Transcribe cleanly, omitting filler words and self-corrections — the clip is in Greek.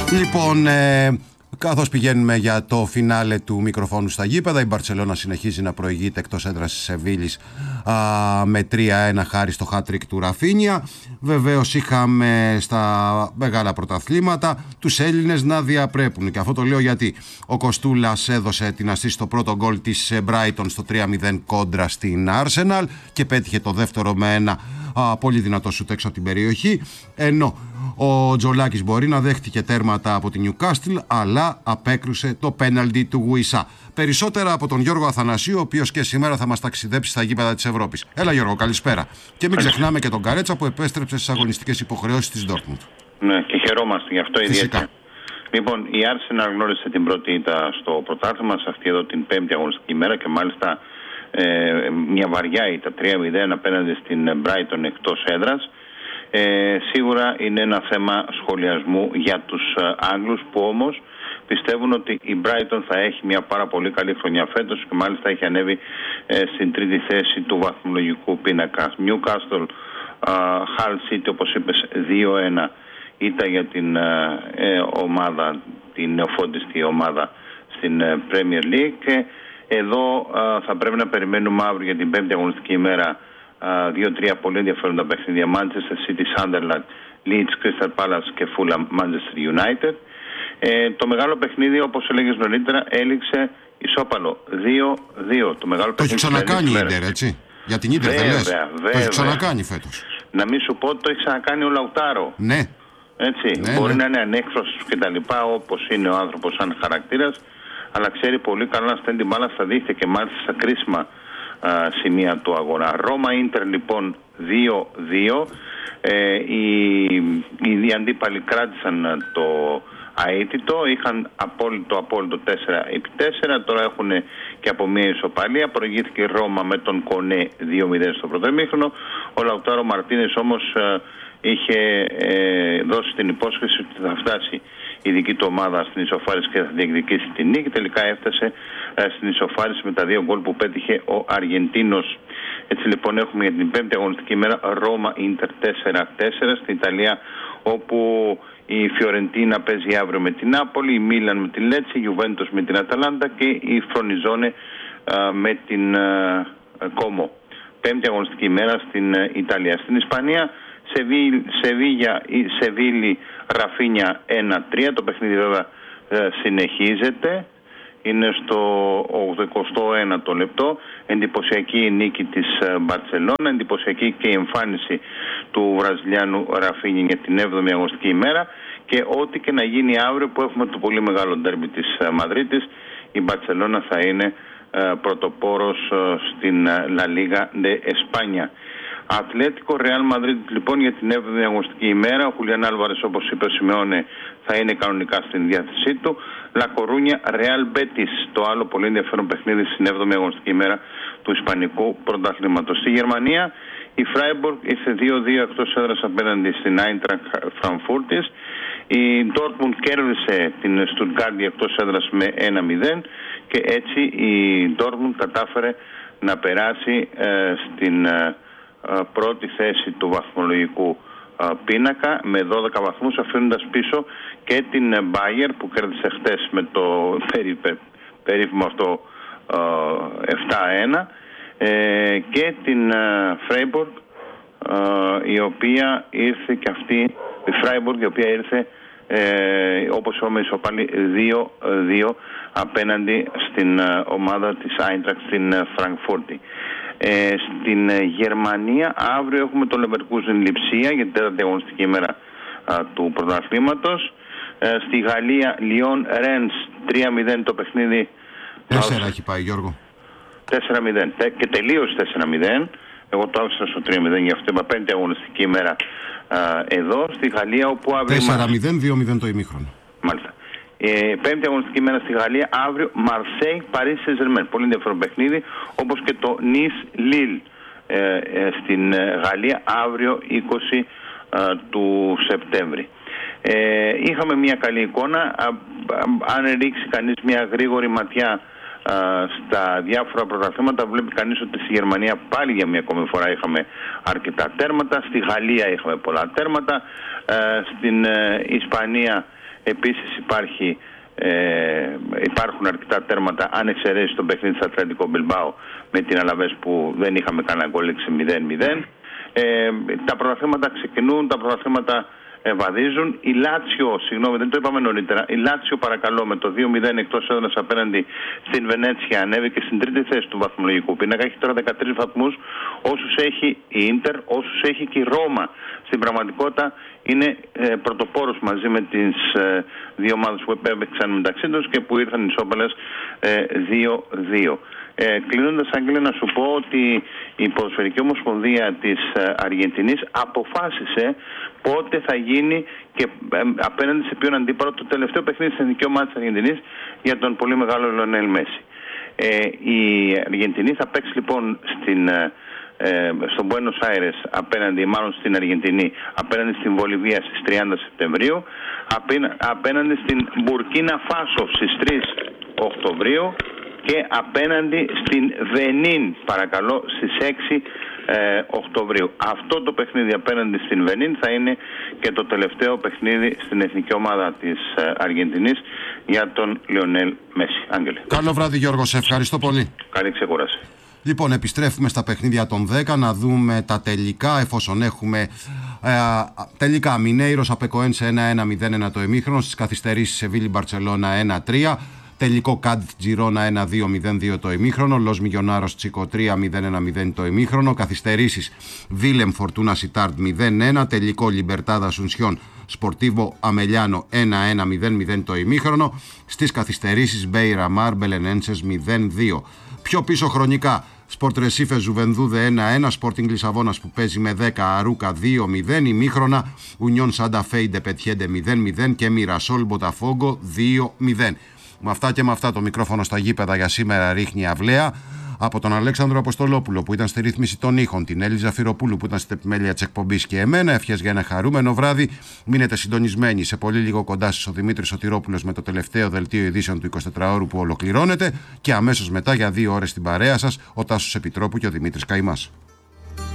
Λοιπόν, καθώς πηγαίνουμε για το φινάλε του μικροφόνου στα γήπεδα, η Μπαρτσελώνα συνεχίζει να προηγείται εκτός έδρας της Σεβίλης με 3-1 χάρη στο hat-trick του Ραφίνια. Βεβαίως είχαμε στα μεγάλα πρωταθλήματα τους Έλληνες να διαπρέπουν, και αυτό το λέω γιατί ο Κοστούλας έδωσε την ασίστ στο πρώτο γκολ της Brighton στο 3-0 κόντρα στην Arsenal και πέτυχε το δεύτερο με ένα πολύ δυνατό σουτ έξω από την περιοχή, ενώ ο Τζολάκης μπορεί να δέχτηκε τέρματα από την Newcastle, αλλά απέκρουσε το πέναλτι του Γουισά. Περισσότερα από τον Γιώργο Αθανασίου, ο οποίος και σήμερα θα μας ταξιδέψει στα γήπεδα της Ευρώπης. Έλα Γιώργο, καλησπέρα. Και μην ξεχνάμε και τον Καρέτσα που επέστρεψε στις αγωνιστικές υποχρεώσεις της Dortmund. Ναι, και χαιρόμαστε γι' αυτό ιδιαίτερα. Λοιπόν, η Arsenal γνώρισε την πρώτη ήττα στο πρωτάθλημα σε αυτή εδώ την πέμπτη αγωνιστική ημέρα και μάλιστα μια βαριά ήττα 3-0 απέναντι στην Brighton εκτός έδρας. Σίγουρα είναι ένα θέμα σχολιασμού για τους Άγγλους, που όμως πιστεύουν ότι η Brighton θα έχει μια πάρα πολύ καλή χρονιά φέτος και μάλιστα έχει ανέβει στην τρίτη θέση του βαθμολογικού πίνακα. Newcastle, Hull City, όπως είπες, 2-1 ήταν για την ομάδα, την νεοφώτιστη ομάδα στην Premier League. Και εδώ θα πρέπει να περιμένουμε αύριο για την πέμπτη αγωνιστική ημέρα 2-3 πολύ ενδιαφέροντα παιχνίδια. Manchester City, Sunderland, Leeds, Crystal Palace και Fulham, Manchester United. Το μεγάλο παιχνίδι, όπως έλεγες νωρίτερα, έληξε ισόπαλο 2-2. Το μεγάλο το έχει ξανακάνει η Ίντερ, έτσι. Για την Ίντερ δεν λες? Το έχει ξανακάνει φέτος. Να μην σου πω, το έχει ξανακάνει ο Λαουτάρο. Ναι. Έτσι. Ναι, μπορεί να είναι ανέκφραστος και τα λοιπά, όπως είναι ο άνθρωπος σαν χαρακτήρας, αλλά ξέρει πολύ καλά να στέλνει την μπάλα στα δίχτυα και μάλιστα στα κρίσιμα σημεία του αγώνα. Ρώμα Ίντερ λοιπόν 2-2. Οι αντίπαλοι κράτησαν το αίτητο, είχαν απόλυτο 4x4, τώρα έχουν και από μια ισοπαλία. Προηγήθηκε η Ρώμα με τον Κονέ 2-0 στο πρώτο ημίχρονο. Ο Λαουτάρο Μαρτίνες όμως είχε δώσει την υπόσχεση ότι θα φτάσει η δική του ομάδα στην ισοφάριση και θα διεκδικήσει την νίκη. Τελικά έφτασε στην ισοφάριση με τα 2 γκολ που πέτυχε ο Αργεντίνος. Έτσι λοιπόν έχουμε για την πέμπτη αγωνιστική ημέρα Ρώμα Ίντερ 4-4 στην Ιταλία, όπου η Φιωρεντίνα παίζει αύριο με την Νάπολη, η Μίλαν με τη Λέτσι, η Γιουβέντος με την Αταλάντα και η Φρονιζόνε με την Κόμο. Πέμπτη αγωνιστική ημέρα στην Ιταλία. Στην Ισπανία, Σεβίλη, Ραφίνια 1-3. Το παιχνίδι βέβαια συνεχίζεται. Είναι στο 81ο λεπτό. Εντυπωσιακή η νίκη της Μπαρτσελώνα. Εντυπωσιακή και η εμφάνιση του Βραζιλιάνου Ραφίνια για την 7η αγωνιστική ημέρα. Και ό,τι και να γίνει αύριο που έχουμε το πολύ μεγάλο ντέρμπι της Μαδρίτης, η Μπαρτσελώνα θα είναι πρωτοπόρος στην La Liga de España. Ατλέτικο Ρεάλ Μαδρίτη λοιπόν για την 7η αγωνιστική ημέρα. Ο Χουλιάν Άλβαρες, όπως είπε ο Σιμεώνε, θα είναι κανονικά στην διάθεσή του. Λα Κορούνια Ρεάλ Μπέτις, το άλλο πολύ ενδιαφέρον παιχνίδι στην 7η αγωνιστική ημέρα του Ισπανικού πρωταθλήματος. Στη Γερμανία η Φράιμπουργκ ήρθε 2-2 εκτός έδρας απέναντι στην Άιντραχτ Φραγκφούρτης. Η Ντόρτμουντ κέρδισε την Στουτγκάρντι εκτός έδρας με 1-0 και έτσι η Ντόρτμουντ κατάφερε να περάσει στην πρώτη θέση του βαθμολογικού πίνακα με 12 βαθμούς, αφήνοντας πίσω και την Bayer που κέρδισε χτες με το περίφημο αυτό 7-1 και την Freiburg, η οποία ήρθε και αυτή, η Freiburg, η οποία ήρθε όπως είπαμε ισοπαλή 2-2 απέναντι στην ομάδα της Άιντραχτ στην Φραγκφούρτη. Στην Γερμανία αύριο έχουμε το Leverkusen Λιψία για την τέταρτη αγωνιστική ημέρα του πρωταθλήματος. Στη Γαλλία Λιόν Ρένς 3-0 το παιχνίδι. 4 έχει πάει Γιώργο. 4-0 και τελείωσε 4-0. Εγώ το άφησα στο 3-0, γι' αυτό είπα πέμπτη αγωνιστική ημέρα εδώ στη Γαλλία, όπου αύριο 4-0, 2-0 το ημίχρονο. Μάλιστα. Πέμπτη αγωνιστική ημέρα στη Γαλλία, αύριο Μαρσέη Παρί Σεν-Ζερμέν. Πολύ ενδιαφέρον παιχνίδι, όπως και το Νις Λίλ στην Γαλλία, αύριο 20 του Σεπτέμβρη. Είχαμε μια καλή εικόνα. Αν ρίξει κανείς μια γρήγορη ματιά στα διάφορα πρωταθλήματα, βλέπει κανείς ότι στη Γερμανία πάλι για μια ακόμη φορά είχαμε αρκετά τέρματα. Στη Γαλλία είχαμε πολλά τέρματα. Στην Ισπανία Επίσης υπάρχουν αρκετά τέρματα, αν εξαιρέσει το παιχνίδι της Ατλαντικό Μπιλμπάο με την Αλαβές που δεν είχαμε κανένα γκολ, 0-0. Τα πρωταθλήματα ξεκινούν, τα πρωταθλήματα βαδίζουν. Η Λάτσιο, συγγνώμη, δεν το είπαμε νωρίτερα, η Λάτσιο παρακαλώ με το 2-0 εκτός έδρας απέναντι στην Βενέτσια ανέβηκε στην τρίτη θέση του βαθμολογικού πίνακα. Έχει τώρα 13 βαθμούς, όσους έχει η Ίντερ, όσους έχει και η Ρώμα. Στην πραγματικότητα είναι πρωτοπόρος μαζί με τις δύο ομάδες που έπαιξαν μεταξύ τους και που ήρθαν ισόπαλες 2-2. Κλείνοντας, Άγγελε, να σου πω ότι η Ποδοσφαιρική Ομοσπονδία της Αργεντινής αποφάσισε πότε θα γίνει και απέναντι σε ποιον αντίπαλο το τελευταίο παιχνίδι στην εθνική ομάδα της Αργεντινής για τον πολύ μεγάλο Λιονέλ Μέση. Η Αργεντινή θα παίξει λοιπόν στο Μπουένος Άιρες μάλλον στην Αργεντινή, απέναντι στην Βολιβία στις 30 Σεπτεμβρίου, απέναντι στην Μπουρκίνα Φάσο στις 3 Οκτωβρίου και απέναντι στην Βενίν, παρακαλώ, στις 6 Οκτωβρίου. Αυτό το παιχνίδι απέναντι στην Βενίν θα είναι και το τελευταίο παιχνίδι στην εθνική ομάδα της Αργεντινής για τον Λιονέλ Μέση. Άγγελε. Καλό βράδυ, Γιώργο, σε ευχαριστώ πολύ. Καλή ξεκούραση. Λοιπόν, επιστρέφουμε στα παιχνίδια των 10 να δούμε τα τελικά, εφόσον έχουμε τελικά Μινέιρος Απεκοένσε 1-1-0-1 το ημίχρονο, στις καθυστερήσεις Σεβίλη Μπαρτσελώνα 1-3, τελικό Κάντιθ Τζιρόνα 1-2-0-2 το ημίχρονο, Λος Μιγιονάρος Τσίκο 3-0-1-0 το ημίχρονο, καθυστερήσεις Βίλεμ Φορτούνα Σιτάρντ 0-1, τελικό Λιμπερτάδα Σουνσιόν Σπορτίβο Αμελιάνο 1-1-0-0 το ημίχρονο, στις καθυστερήσεις Μπέιρα Μάρμπελενένσες 0-2. Πιο πίσω χρονικά, Σπορτ Ρεσίφε Ζουβενδούδε 1-1, Sporting Λισαβόνας που παίζει με 10, Αρούκα 2-0, ημίχρονα Ουνιόν Σάντα Φέ Ιντεπετιέντε 0-0 και Μιρασόλ Μποταφόγκο 2-0. Με αυτά και με αυτά το μικρόφωνο στα γήπεδα για σήμερα ρίχνει αυλαία. Από τον Αλέξανδρο Αποστολόπουλο που ήταν στη ρύθμιση των ήχων, την Έλλη Ζαφυροπούλου που ήταν στην επιμέλεια της εκπομπής και εμένα, ευχές για ένα χαρούμενο βράδυ. Μείνετε συντονισμένοι. Σε πολύ λίγο κοντά σας ο Δημήτρης Σωτηρόπουλος με το τελευταίο δελτίο ειδήσεων του 24ωρου που ολοκληρώνεται και αμέσως μετά για 2 ώρες στην παρέα σας ο Τάσος Επιτρόπου και ο Δημήτρης Καημάς.